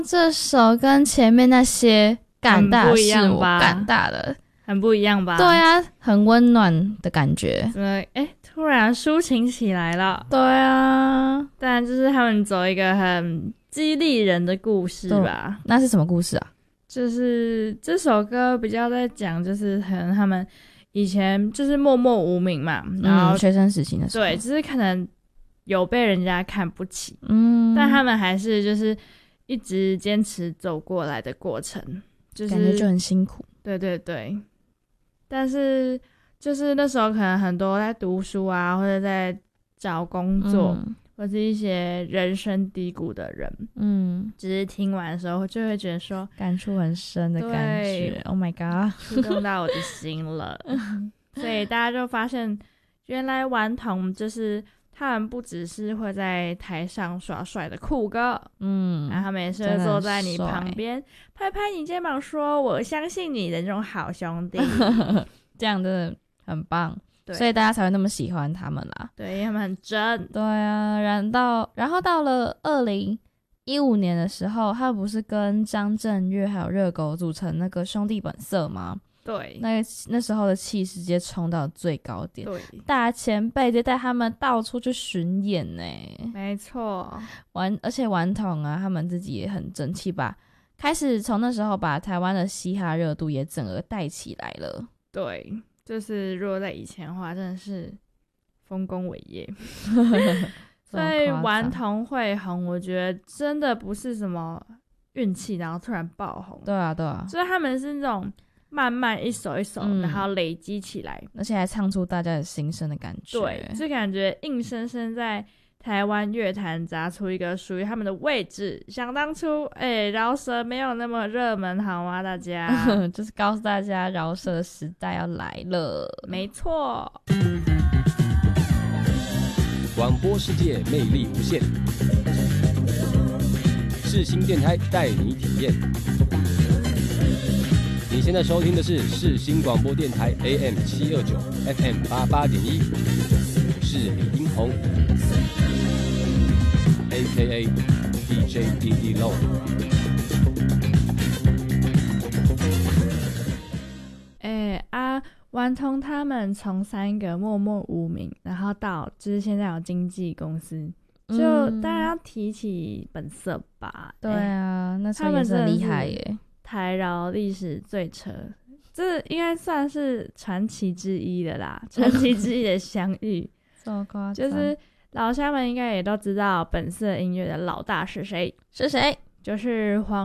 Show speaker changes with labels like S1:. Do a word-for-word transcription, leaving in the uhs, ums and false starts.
S1: 这首跟前面那些干大的
S2: 很不一
S1: 是我
S2: 样吧
S1: 干大的，
S2: 很不一样吧？
S1: 对啊，很温暖的感觉。
S2: 怎么哎，突然抒情起来了？
S1: 对啊，
S2: 但就是他们走一个很激励人的故事吧。
S1: 那是什么故事啊？
S2: 就是这首歌比较在讲，就是可能他们以前就是默默无名嘛，然后、
S1: 嗯、学生时期的时候，
S2: 对，就是可能有被人家看不起，
S1: 嗯，
S2: 但他们还是就是一直坚持走过来的过程，就是
S1: 感觉就很辛苦。
S2: 对对对，但是就是那时候可能很多在读书啊，或者在找工作，
S1: 嗯
S2: 或是一些人生低谷的人，
S1: 嗯，
S2: 只是听完的时候就会觉得说
S1: 感触很深的感觉
S2: 对。
S1: Oh my god，
S2: 触动到我的心了。所以大家就发现，原来顽童就是他们不只是会在台上耍帅的酷哥，
S1: 嗯，
S2: 然后他们也是会坐在你旁边拍拍你肩膀说我相信你的那种好兄弟。
S1: 这样真的很棒，
S2: 对，
S1: 所以大家才会那么喜欢他们啦。
S2: 对，因为他们很真。
S1: 对啊，然到然后到了二零一五年的时候，他不是跟张震岳还有热狗组成那个兄弟本色吗？
S2: 对，
S1: 那那时候的气势直接冲到最高点，
S2: 对，
S1: 大前辈直接带他们到处去巡演呢，
S2: 没错，
S1: 顽而且顽童啊，他们自己也很争气吧，开始从那时候把台湾的嘻哈热度也整个带起来了。
S2: 对，就是如果在以前的话，真的是丰功伟业。所以顽童会红，我觉得真的不是什么运气，然后突然爆红。
S1: 对啊，对啊，
S2: 所以他们是那种慢慢一首一首，
S1: 嗯、
S2: 然后累积起来，
S1: 而且还唱出大家的心声的感觉。
S2: 对，就感觉硬生生在台湾乐坛砸出一个属于他们的位置。想当初，哎、欸，饶舌没有那么热门，好吗？大家
S1: 就是告诉大家，饶舌的时代要来了。
S2: 没错。
S3: 广播世界魅力无限，世新电台带你体验。你现在收听的是世新广播电台 A M 七二九 F M 八八点一，我是李英宏 ，A K A D J D D Low。
S2: 哎啊！顽童他们从三个默默无名，然后到就是现在有经纪公司，就当然要提起本色吧。
S1: 对啊，欸、那
S2: 他们真的
S1: 很厉害耶，
S2: 台饶历史最扯，这应该算是传奇之一的啦，传奇之一的相遇。
S1: 这么夸张，
S2: 就是老乡们应该也都知道本色音乐的老大是谁？
S1: 是谁？
S2: 就是黄